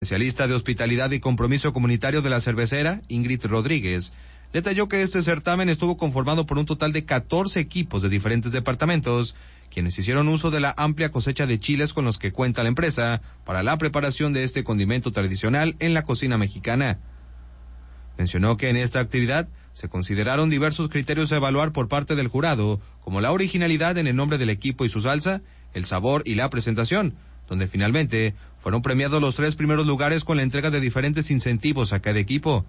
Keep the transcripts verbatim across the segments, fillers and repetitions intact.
Especialista de Hospitalidad y Compromiso Comunitario de la Cervecera, Ingrid Rodríguez, detalló que este certamen estuvo conformado por un total de catorce equipos de diferentes departamentos, quienes hicieron uso de la amplia cosecha de chiles con los que cuenta la empresa para la preparación de este condimento tradicional en la cocina mexicana. Mencionó que en esta actividad se consideraron diversos criterios a evaluar por parte del jurado, como la originalidad en el nombre del equipo y su salsa, el sabor y la presentación, donde finalmente fueron premiados los tres primeros lugares con la entrega de diferentes incentivos a cada equipo.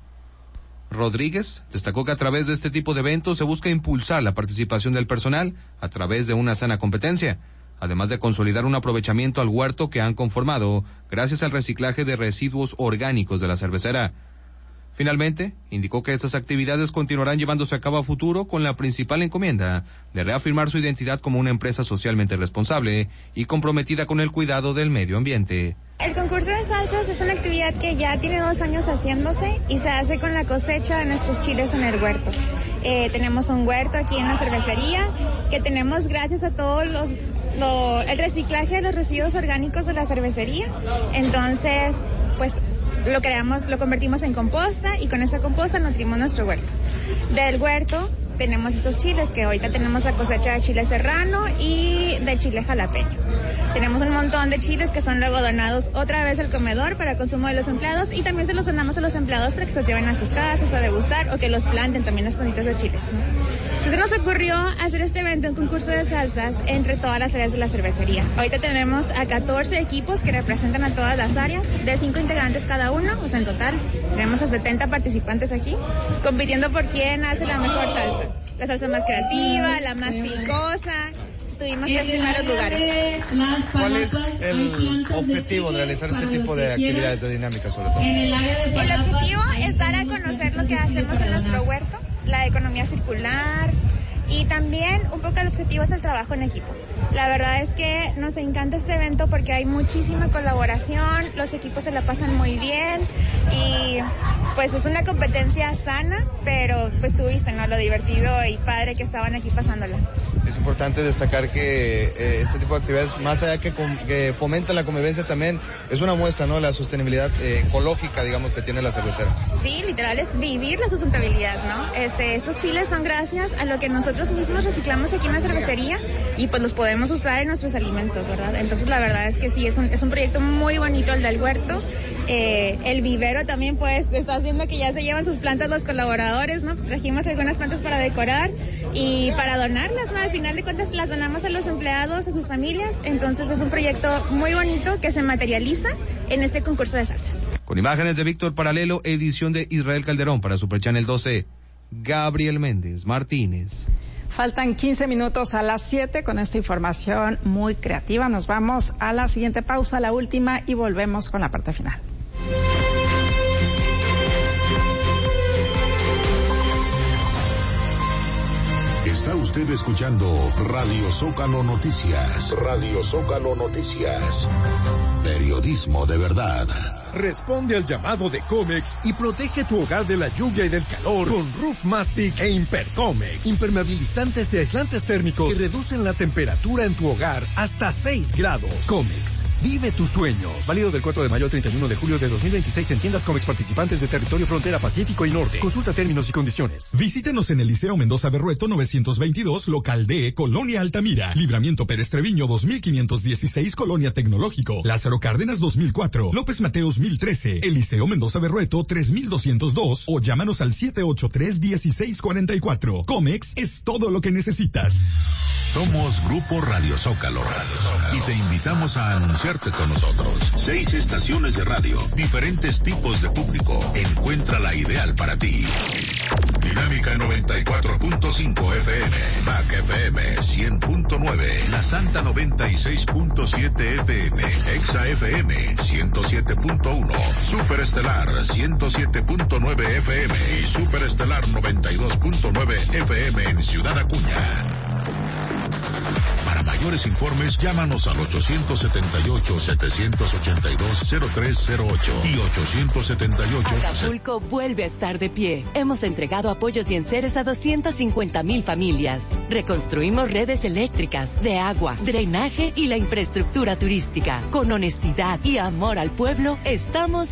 Rodríguez destacó que a través de este tipo de eventos se busca impulsar la participación del personal a través de una sana competencia, además de consolidar un aprovechamiento al huerto que han conformado gracias al reciclaje de residuos orgánicos de la cervecera. Finalmente, indicó que estas actividades continuarán llevándose a cabo a futuro con la principal encomienda de reafirmar su identidad como una empresa socialmente responsable y comprometida con el cuidado del medio ambiente. El concurso de salsas es una actividad que ya tiene dos años haciéndose y se hace con la cosecha de nuestros chiles en el huerto. Eh, tenemos un huerto aquí en la cervecería que tenemos gracias a todos los, lo, el reciclaje de los residuos orgánicos de la cervecería. Entonces, pues lo creamos, lo convertimos en composta y con esa composta nutrimos nuestro huerto. Del huerto tenemos estos chiles, que ahorita tenemos la cosecha de chile serrano y de chile jalapeño. Tenemos un montón de chiles que son luego donados otra vez al comedor para consumo de los empleados y también se los donamos a los empleados para que se los lleven a sus casas a degustar o que los planten también las plantitas de chiles, ¿no? Entonces nos ocurrió hacer este evento, un concurso de salsas entre todas las áreas de la cervecería. Ahorita tenemos a catorce equipos que representan a todas las áreas, de cinco integrantes cada uno, o sea en total tenemos a setenta participantes aquí, compitiendo por quién hace la mejor salsa. La salsa más creativa, la más picosa. Tuvimos tres primeros lugares. ¿Cuál es el objetivo de realizar este tipo de actividades de dinámica sobre todo? El objetivo es dar a conocer lo que hacemos en nuestro huerto, la economía circular, y también un poco el objetivo es el trabajo en equipo. La verdad es que nos encanta este evento porque hay muchísima colaboración, los equipos se la pasan muy bien y pues es una competencia sana, pero pues tú viste, ¿no? Lo divertido y padre que estaban aquí pasándola. Es importante destacar que eh, este tipo de actividades, más allá que, com- que fomenta la convivencia, también es una muestra, ¿no?, la sostenibilidad eh, ecológica, digamos, que tiene la cervecera. Sí, literal es vivir la sustentabilidad, ¿no? Este, estos chiles son gracias a lo que nosotros mismos reciclamos aquí en la cervecería y pues los podemos usar en nuestros alimentos, ¿verdad? Entonces la verdad es que sí, es un, es un proyecto muy bonito el del huerto. Eh, el vivero también pues está haciendo que ya se llevan sus plantas los colaboradores, ¿no? Trajimos algunas plantas para decorar y para donarlas, ¿no? Al final de cuentas las donamos a los empleados, a sus familias, entonces es un proyecto muy bonito que se materializa en este concurso de salsas. Con imágenes de Víctor Paralelo, edición de Israel Calderón para Super Channel doce, Gabriel Méndez Martínez. Faltan quince minutos a las siete con esta información muy creativa. Nos vamos a la siguiente pausa, la última, y volvemos con la parte final. Está usted escuchando Radio Zócalo Noticias. Radio Zócalo Noticias. Periodismo de verdad. Responde al llamado de Comex y protege tu hogar de la lluvia y del calor con Roof Mastic e Impercomex. Impermeabilizantes y aislantes térmicos que reducen la temperatura en tu hogar hasta seis grados. Comex, vive tus sueños. Válido del cuatro de mayo al treinta y uno de julio de dos mil veintiséis en tiendas Comex participantes de territorio frontera Pacífico y Norte. Consulta términos y condiciones. Visítenos en el Liceo Mendoza Berrueto novecientos veintidós, local D, Colonia Altamira. Libramiento Pérez Treviño dos mil quinientos dieciséis, Colonia Tecnológico. Lázaro Cárdenas dos mil cuatro. López Mateos mil trece. Eliseo Mendoza Berrueto tres mil doscientos dos o llámanos al siete ocho tres, uno seis cuatro cuatro. Comex es todo lo que necesitas. Somos Grupo Radio Zócalo, Radio Zócalo y te invitamos a anunciarte con nosotros. Seis estaciones de radio, diferentes tipos de público. Encuentra la ideal para ti. Dinámica noventa y cuatro punto cinco F M, M A C F M cien punto nueve, La Santa noventa y seis punto siete F M, Exa F M ciento siete punto uno, Superestelar ciento siete punto nueve F M y Superestelar noventa y dos punto nueve F M en Ciudad Acuña. Para Para mayores informes, llámanos al ochocientos setenta y ocho, setecientos ochenta y dos, cero tres cero ocho y ochocientos setenta y ocho. Acapulco vuelve a estar de pie. Hemos entregado apoyos y enseres a doscientas cincuenta mil familias. Reconstruimos redes eléctricas, de agua, drenaje y la infraestructura turística. Con honestidad y amor al pueblo, estamos